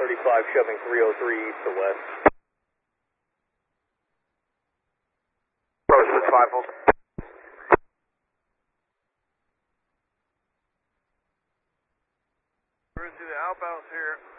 35, shoving 303 east to west. Approach 5 volts. We're going to do the outbounds here.